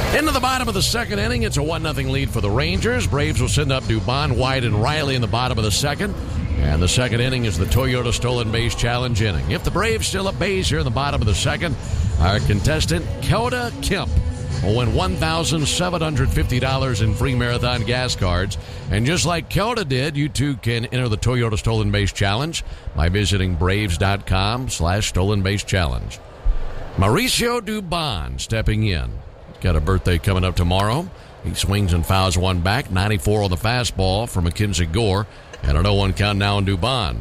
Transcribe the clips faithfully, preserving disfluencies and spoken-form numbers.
Into the bottom of the second inning, it's a one nothing lead for the Rangers. Braves will send up Dubon, White, and Riley in the bottom of the second. And the second inning is the Toyota Stolen Base Challenge inning. If the Braves still up base here in the bottom of the second, our contestant, Kelda Kemp, will win one thousand seven hundred fifty dollars in free marathon gas cards. And just like Kelda did, you too can enter the Toyota Stolen Base Challenge by visiting braves.com slash stolen base challenge. Mauricio Dubon stepping in. Got a birthday coming up tomorrow. He swings and fouls one back. ninety-four on the fastball for Mackenzie Gore. And an oh one count now on Dubon.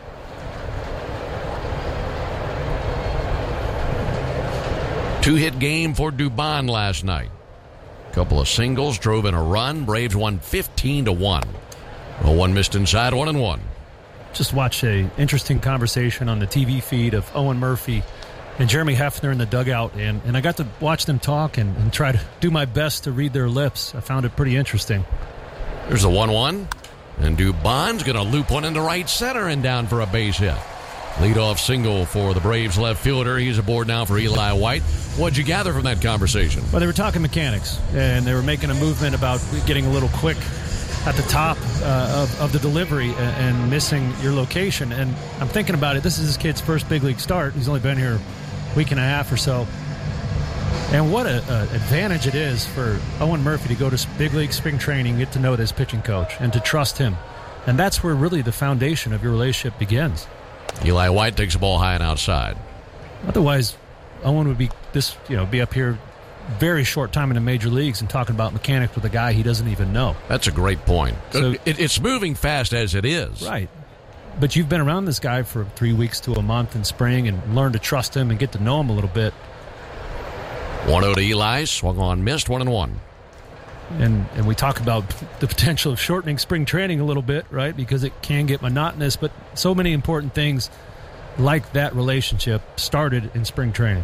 Two-hit game for Dubon last night. Couple of singles, drove in a run. Braves won fifteen to one. oh one missed inside, one and one. Just watched a interesting conversation on the T V feed of Owen Murphy and Jeremy Hefner in the dugout, and, and I got to watch them talk and, and try to do my best to read their lips. I found it pretty interesting. There's the one one, and Dubon's going to loop one into right center and down for a base hit. Leadoff single for the Braves left fielder. He's aboard now for Eli White. What'd you gather from that conversation? Well, they were talking mechanics, and they were making a movement about getting a little quick at the top uh, of, of the delivery and, and missing your location. And I'm thinking about it. This is his kid's first big league start. He's only been here week and a half or so. And what an advantage it is for Owen Murphy to go to big league spring training, get to know this pitching coach, and to trust him. And that's where really the foundation of your relationship begins. Eli White takes the ball high and outside. Otherwise, Owen would be this, you know, be up here very short time in the major leagues and talking about mechanics with a guy he doesn't even know. That's a great point. So, it, it's moving fast as it is. Right. But you've been around this guy for three weeks to a month in spring and learned to trust him and get to know him a little bit. one oh to Eli, swung on, missed, one and one. And and we talk about the potential of shortening spring training a little bit, right? Because it can get monotonous, but so many important things like that relationship started in spring training.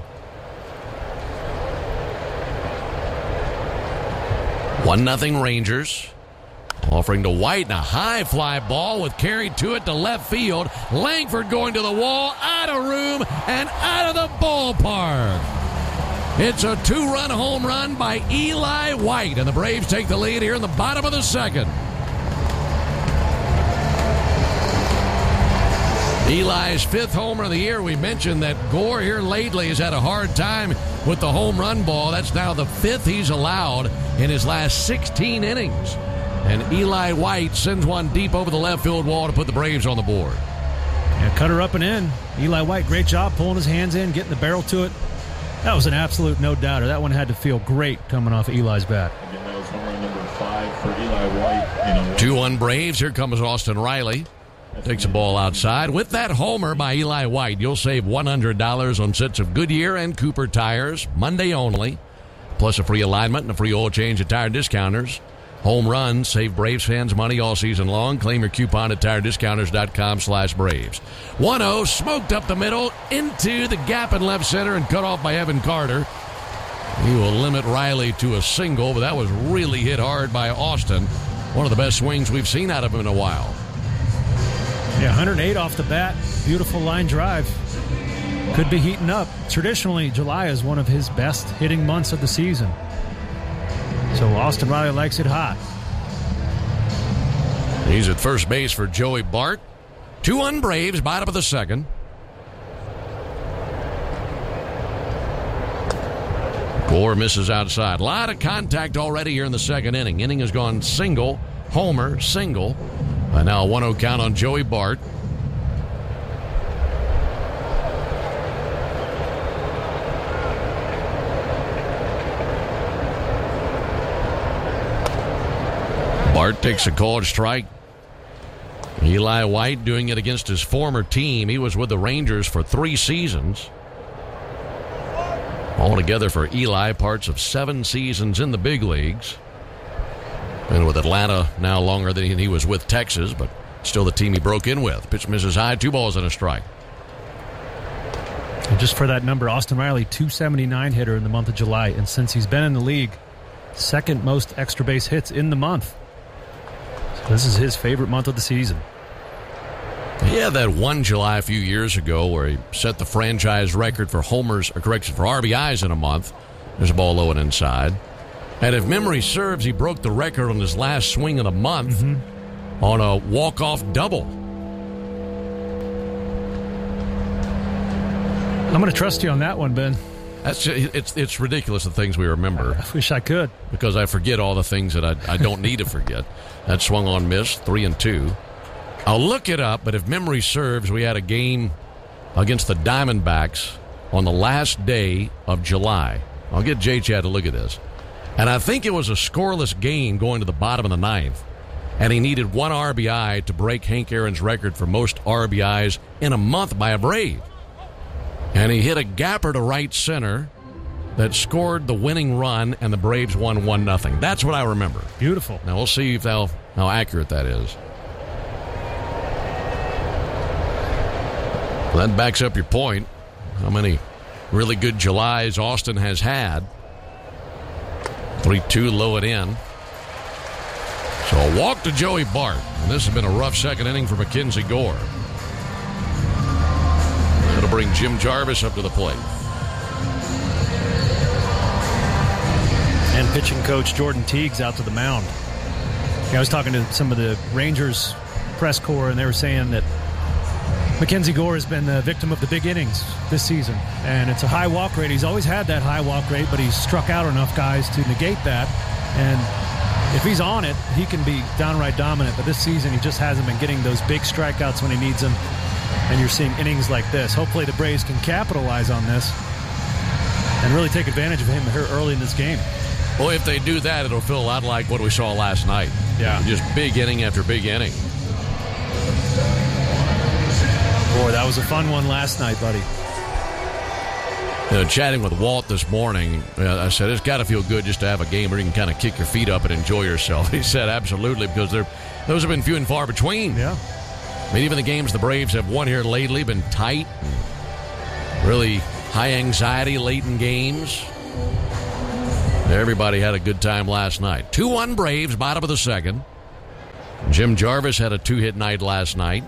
One nothing Rangers. Offering to White, and a high fly ball with carried to it to left field. Langford going to the wall, out of room, and out of the ballpark. It's a two-run home run by Eli White, and the Braves take the lead here in the bottom of the second. Eli's fifth homer of the year. We mentioned that Gore here lately has had a hard time with the home run ball. That's now the fifth he's allowed in his last sixteen innings. And Eli White sends one deep over the left field wall to put the Braves on the board. Yeah, cut her up and in. Eli White, great job pulling his hands in, getting the barrel to it. That was an absolute no-doubter. That one had to feel great coming off of Eli's bat. Again, that was home run number five for Eli White. two one Braves. Here comes Austin Riley. Takes the ball outside. With that homer by Eli White, you'll save one hundred dollars on sets of Goodyear and Cooper tires, Monday only, plus a free alignment and a free oil change at Tire Discounters. Home runs save Braves fans money all season long. Claim your coupon at tire discounters dot com slash Braves. one oh, smoked up the middle, into the gap in left center and cut off by Evan Carter. He will limit Riley to a single, but that was really hit hard by Austin. One of the best swings we've seen out of him in a while. Yeah, one oh eight off the bat. Beautiful line drive. Could be heating up. Traditionally, July is one of his best hitting months of the season. So Austin Riley likes it hot. He's at first base for Joey Bart. two one Braves, bottom of the second. Gore misses outside. A lot of contact already here in the second inning. Inning has gone single, homer, single. And now a one oh count on Joey Bart. Bart takes a called strike. Eli White doing it against his former team. He was with the Rangers for three seasons. Altogether for Eli, parts of seven seasons in the big leagues. And with Atlanta now longer than he was with Texas, but still the team he broke in with. Pitch misses high, two balls and a strike. And just for that number, Austin Riley, two seventy-nine hitter in the month of July. And since he's been in the league, second most extra base hits in the month. So this is his favorite month of the season. He had that one July a few years ago where he set the franchise record for homers, or correction, for R B Is in a month. There's a ball low and inside. And if memory serves, he broke the record on his last swing of the month mm-hmm. on a walk-off double. I'm going to trust you on that one, Ben. That's just, it's it's ridiculous the things we remember. I wish I could. Because I forget all the things that I, I don't need to forget. That swung on miss, three and two. I'll look it up, but if memory serves, we had a game against the Diamondbacks on the last day of July. I'll get J-Chad to look at this. And I think it was a scoreless game going to the bottom of the ninth. And he needed one R B I to break Hank Aaron's record for most R B Is in a month by a Brave. And he hit a gapper to right center that scored the winning run, and the Braves won one nothing. That's what I remember. Beautiful. Now, we'll see if how, how accurate that is. Well, that backs up your point. How many really good Julys Austin has had. three two, low it in. So a walk to Joey Bart. And this has been a rough second inning for Mackenzie Gore. It'll bring Jim Jarvis up to the plate. And pitching coach Jordan Teague's out to the mound. I was talking to some of the Rangers press corps, and they were saying that Mackenzie Gore has been the victim of the big innings this season. And it's a high walk rate. He's always had that high walk rate, but he's struck out enough guys to negate that. And if he's on it, he can be downright dominant. But this season, he just hasn't been getting those big strikeouts when he needs them. And you're seeing innings like this. Hopefully the Braves can capitalize on this and really take advantage of him here early in this game. Well, if they do that, it'll feel a lot like what we saw last night. Yeah. Just big inning after big inning. Boy, that was a fun one last night, buddy. You know, chatting with Walt this morning, uh, I said, it's got to feel good just to have a game where you can kind of kick your feet up and enjoy yourself. He said, absolutely, because those have been few and far between. Yeah. I mean, even the games the Braves have won here lately been tight, and really high anxiety late in games. Everybody had a good time last night. two one Braves, bottom of the second. Jim Jarvis had a two-hit night last night.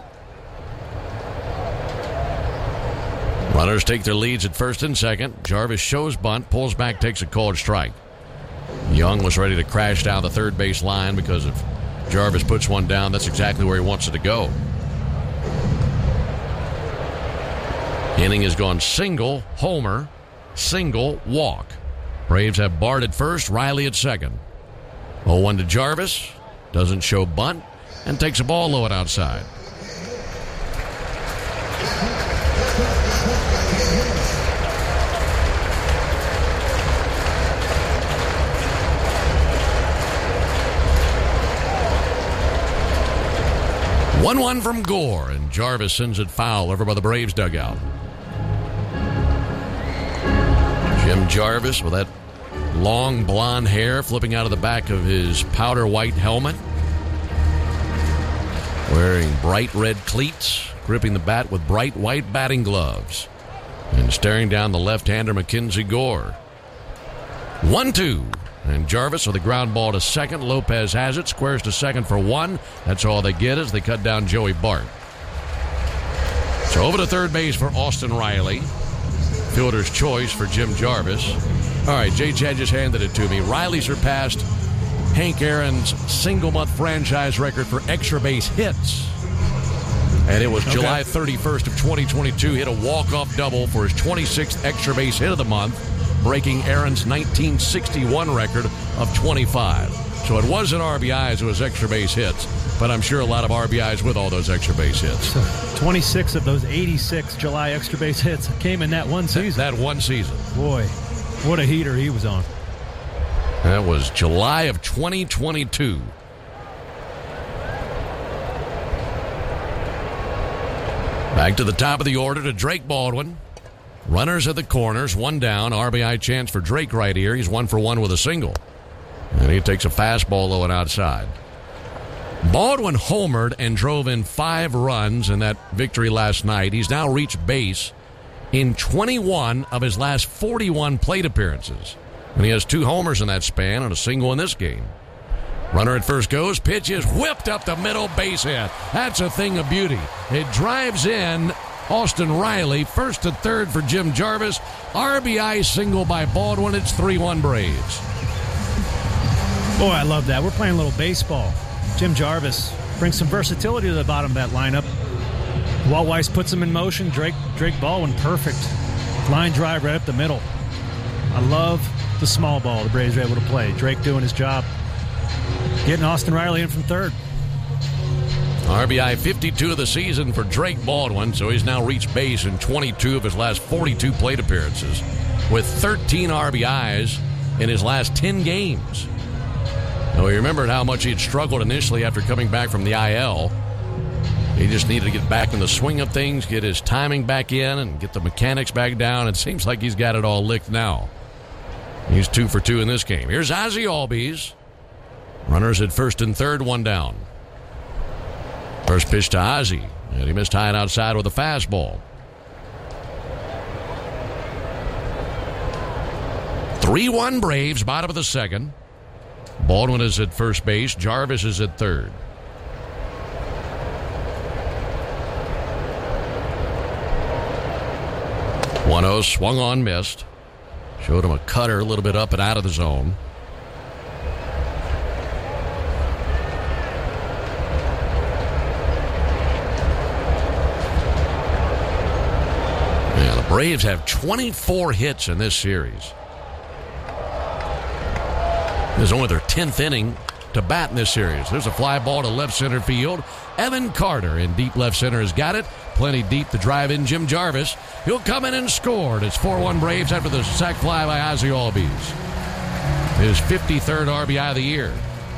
Runners take their leads at first and second. Jarvis shows bunt, pulls back, takes a called strike. Young was ready to crash down the third base line because if Jarvis puts one down, that's exactly where he wants it to go. Inning has gone single, homer, single, walk. Braves have Bart at first, Riley at second. oh one to Jarvis, doesn't show bunt, and takes a ball low and outside. one one from Gore, and Jarvis sends it foul over by the Braves dugout. Jim Jarvis with that long blonde hair flipping out of the back of his powder white helmet. Wearing bright red cleats, gripping the bat with bright white batting gloves. And staring down the left-hander Mackenzie Gore. one two. And Jarvis with a ground ball to second. Lopez has it, squares to second for one. That's all they get as they cut down Joey Bart. So over to third base for Austin Riley. Fielder's choice for Jim Jarvis. All right, Jay Chad just handed it to me. Riley surpassed Hank Aaron's single-month franchise record for extra base hits. And it was okay. July thirty-first of twenty twenty-two. Hit a walk-off double for his twenty-sixth extra base hit of the month, breaking Aaron's nineteen sixty-one record of twenty-five. So it wasn't R B Is, it was extra base hits. But I'm sure a lot of R B Is with all those extra base hits. So twenty-six of those eighty-six July extra base hits came in that one season. That, that one season. Boy, what a heater he was on. That was July of twenty twenty-two. Back to the top of the order to Drake Baldwin. Runners at the corners, one down. R B I chance for Drake right here. He's one for one with a single. And he takes a fastball low and outside. Baldwin homered and drove in five runs in that victory last night. He's now reached base in twenty-one of his last forty-one plate appearances. And he has two homers in that span and a single in this game. Runner at first goes. Pitch is whipped up the middle, base hit. That's a thing of beauty. It drives in Austin Riley. First to third for Jim Jarvis. R B I single by Baldwin. It's three one Braves. Boy, I love that. We're playing a little baseball. Jim Jarvis brings some versatility to the bottom of that lineup. Walt Weiss puts him in motion. Drake Drake Baldwin, perfect. Line drive right up the middle. I love the small ball the Braves are able to play. Drake doing his job. Getting Austin Riley in from third. R B I fifty-two of the season for Drake Baldwin, so he's now reached base in twenty-two of his last forty-two plate appearances, with thirteen R B Is in his last ten games. Now, we remembered how much he had struggled initially after coming back from the I L. He just needed to get back in the swing of things, get his timing back in, and get the mechanics back down. It seems like he's got it all licked now. He's two for two in this game. Here's Ozzie Albies. Runners at first and third, one down. First pitch to Ozzie, and he missed high and outside with a fastball. three one Braves, bottom of the second. Baldwin is at first base. Jarvis is at third. one oh, swung on, missed. Showed him a cutter a little bit up and out of the zone. Yeah, the Braves have twenty-four hits in this series. This is only their tenth inning to bat in this series. There's a fly ball to left center field. Evan Carter in deep left center has got it. Plenty deep to drive in Jim Jarvis. He'll come in and score. It's four one Braves after the sac fly by Ozzie Albies. His fifty-third R B I of the year.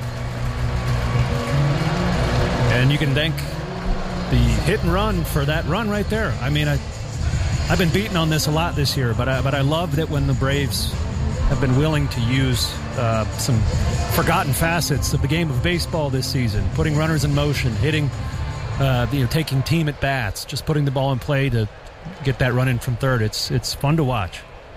And you can thank the hit and run for that run right there. I mean, I, I've been beaten on this a lot this year, but I, but I love that when the Braves have been willing to use uh, some forgotten facets of the game of baseball this season, putting runners in motion, hitting, uh, you know, taking team at bats, just putting the ball in play to get that run in from third. It's it's fun to watch.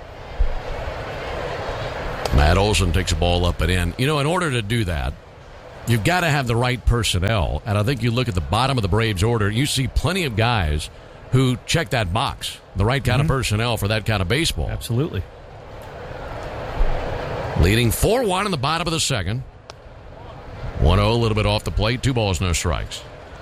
Matt Olson takes a ball up and in. You know, in order to do that, you've got to have the right personnel. And I think you look at the bottom of the Braves order, you see plenty of guys who check that box, the right kind mm-hmm. of personnel for that kind of baseball. Absolutely. Leading four one in the bottom of the second. one oh, a little bit off the plate. Two balls, no strikes.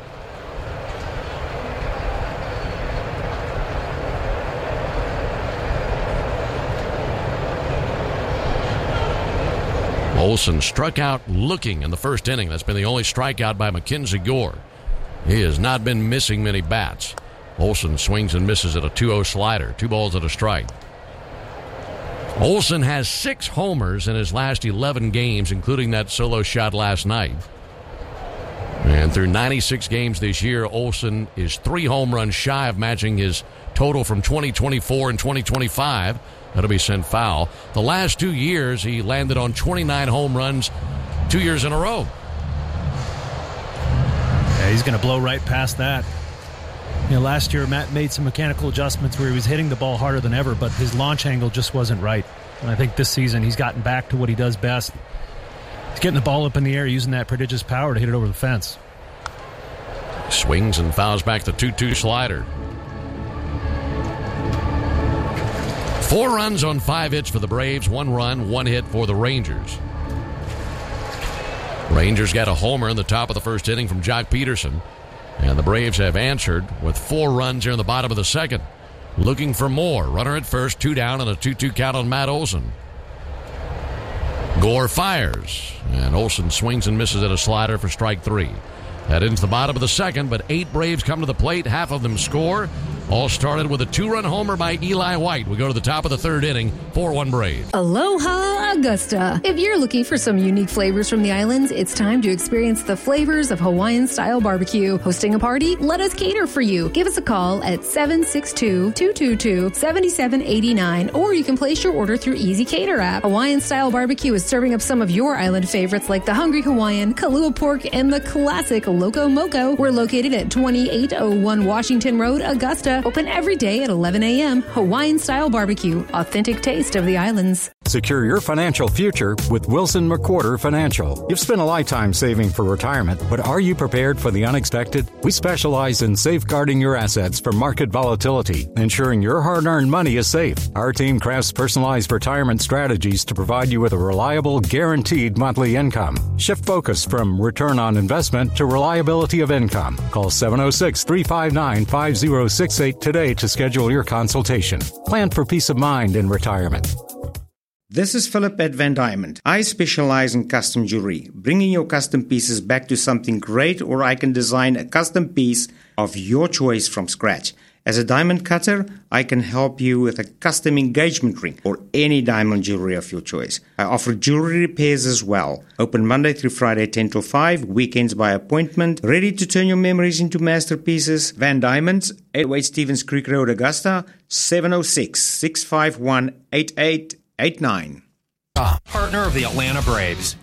Olson struck out looking in the first inning. That's been the only strikeout by Mackenzie Gore. He has not been missing many bats. Olson swings and misses at a two oh slider. Two balls at a strike. Olson has six homers in his last eleven games, including that solo shot last night. And through ninety-six games this year, Olson is three home runs shy of matching his total from twenty twenty-four and twenty twenty-five. That'll be sent foul. The last two years, he landed on twenty-nine home runs two years in a row. Yeah, he's going to blow right past that. You know, last year, Matt made some mechanical adjustments where he was hitting the ball harder than ever, but his launch angle just wasn't right. And I think this season he's gotten back to what he does best. He's getting the ball up in the air, using that prodigious power to hit it over the fence. Swings and fouls back the two two slider. Four runs on five hits for the Braves, one run, one hit for the Rangers. Rangers got a homer in the top of the first inning from Jock Peterson. And the Braves have answered with four runs here in the bottom of the second. Looking for more. Runner at first, two down, and a two two count on Matt Olson. Gore fires, and Olson swings and misses at a slider for strike three. That ends the bottom of the second, but eight Braves come to the plate. Half of them score. All started with a two-run homer by Eli White. We go to the top of the third inning, four one Braves. Aloha Augusta. If you're looking for some unique flavors from the islands, it's time to experience the flavors of Hawaiian-style barbecue. Hosting a party? Let us cater for you. Give us a call at seven six two, two two two, seven seven eight nine, or you can place your order through Easy Cater app. Hawaiian-style barbecue is serving up some of your island favorites like the Hungry Hawaiian, Kalua Pork, and the classic Loco Moco. We're located at twenty-eight oh one Washington Road, Augusta. Open every day at eleven a.m. Hawaiian-style barbecue. Authentic taste of the islands. Secure your financial future with Wilson McWhorter Financial. You've spent a lifetime saving for retirement, but are you prepared for the unexpected? We specialize in safeguarding your assets from market volatility, ensuring your hard-earned money is safe. Our team crafts personalized retirement strategies to provide you with a reliable, guaranteed monthly income. Shift focus from return on investment to reliability of income. Call seven oh six, three five nine, five oh six eight today to schedule your consultation. Plan for peace of mind in retirement. This is Philip at Van Diamond. I specialize in custom jewelry, bringing your custom pieces back to something great, or I can design a custom piece of your choice from scratch. As a diamond cutter, I can help you with a custom engagement ring or any diamond jewelry of your choice. I offer jewelry repairs as well. Open Monday through Friday, ten till five, weekends by appointment. Ready to turn your memories into masterpieces? Van Diamonds, eight oh eight Stevens Creek Road, Augusta, seven oh six, six five one, eight eight eight nine. Partner of the Atlanta Braves.